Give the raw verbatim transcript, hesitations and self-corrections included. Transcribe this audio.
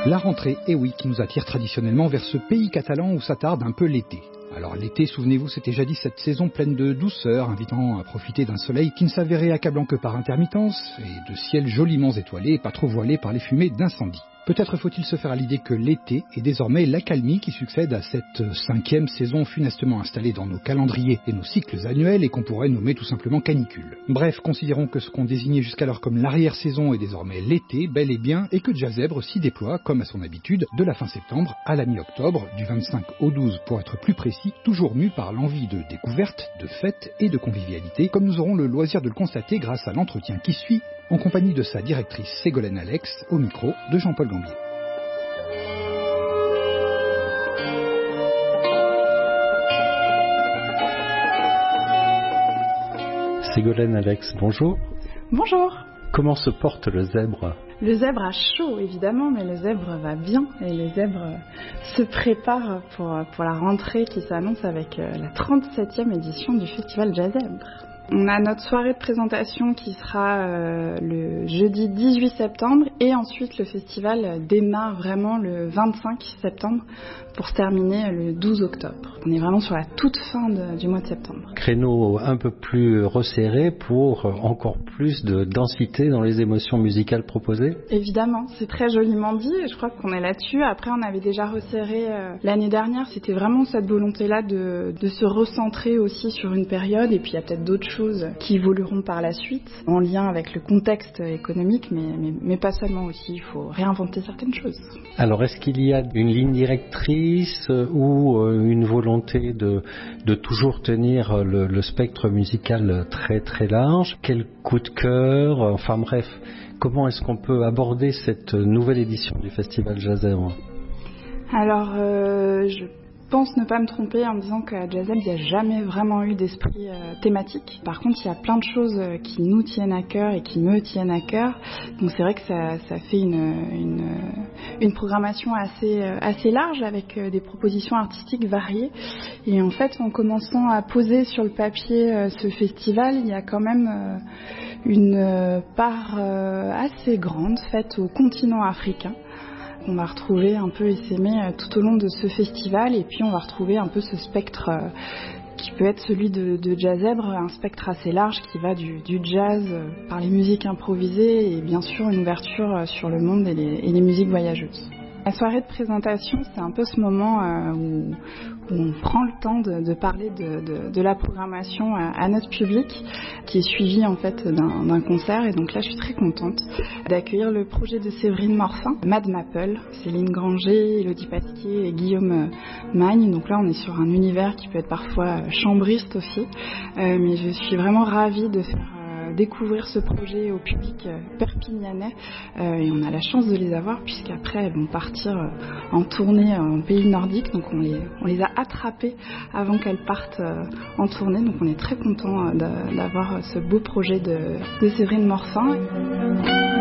La rentrée, eh oui, qui nous attire traditionnellement vers ce pays catalan où s'attarde un peu l'été. Alors l'été, souvenez-vous, c'était jadis cette saison pleine de douceur, invitant à profiter d'un soleil qui ne s'avérait accablant que par intermittence, et de ciel joliment étoilé et pas trop voilé par les fumées d'incendie. Peut-être faut-il se faire à l'idée que l'été est désormais l'accalmie qui succède à cette cinquième saison funestement installée dans nos calendriers et nos cycles annuels et qu'on pourrait nommer tout simplement canicule. Bref, considérons que ce qu'on désignait jusqu'alors comme l'arrière-saison est désormais l'été, bel et bien, et que Jazzèbre s'y déploie, comme à son habitude, de la fin septembre à la mi-octobre, du vingt-cinq au douze pour être plus précis, toujours mu par l'envie de découverte, de fête et de convivialité, comme nous aurons le loisir de le constater grâce à l'entretien qui suit, en compagnie de sa directrice Ségolène Alex, au micro de Jean-Paul Gambier. Ségolène Alex, bonjour. Bonjour. Comment se porte le zèbre ? Le zèbre a chaud, évidemment, mais le zèbre va bien et le zèbre se prépare pour, pour la rentrée qui s'annonce avec la trente-septième édition du Festival Jazzèbre. On a notre soirée de présentation qui sera euh, le jeudi dix-huit septembre et ensuite le festival démarre vraiment le vingt-cinq septembre pour se terminer le douze octobre. On est vraiment sur la toute fin de, du mois de septembre. Créneau un peu plus resserré pour encore plus de densité dans les émotions musicales proposées ? Évidemment, c'est très joliment dit et je crois qu'on est là-dessus. Après, on avait déjà resserré euh, l'année dernière. C'était vraiment cette volonté-là de, de se recentrer aussi sur une période et puis il y a peut-être d'autres choses qui évolueront par la suite en lien avec le contexte économique, mais, mais, mais pas seulement aussi. Il faut réinventer certaines choses. Alors, est-ce qu'il y a une ligne directrice ou une volonté de, de toujours tenir le, le spectre musical très très large ? Quel coup de cœur ? Enfin bref, comment est-ce qu'on peut aborder cette nouvelle édition du Festival Jazzèbre ? Alors, euh, je Je pense ne pas me tromper en me disant qu'à Jazzèbre, il n'y a jamais vraiment eu d'esprit euh, thématique. Par contre, il y a plein de choses qui nous tiennent à cœur et qui me tiennent à cœur. Donc c'est vrai que ça, ça fait une, une, une programmation assez, assez large avec des propositions artistiques variées. Et en fait, en commençant à poser sur le papier euh, ce festival, il y a quand même euh, une part euh, assez grande faite au continent africain. On va retrouver un peu essaimé tout au long de ce festival et puis on va retrouver un peu ce spectre qui peut être celui de, de Jazzèbre, un spectre assez large qui va du, du jazz par les musiques improvisées et bien sûr une ouverture sur le monde et les, et les musiques voyageuses. La soirée de présentation, c'est un peu ce moment euh, où, où on prend le temps de, de parler de, de, de la programmation à, à notre public, qui est suivi en fait d'un, d'un concert. Et donc là, je suis très contente d'accueillir le projet de Séverine Morfin, Mad Maple, Céline Granger, Elodie Pasquier et Guillaume Magne. Donc là, on est sur un univers qui peut être parfois chambriste aussi, euh, mais je suis vraiment ravie de faire découvrir ce projet au public perpignanais euh, et on a la chance de les avoir puisqu'après elles vont partir euh, en tournée en pays nordique, donc on les, on les a attrapées avant qu'elles partent euh, en tournée, donc on est très content euh, d'avoir ce beau projet de, de Séverine Morfin.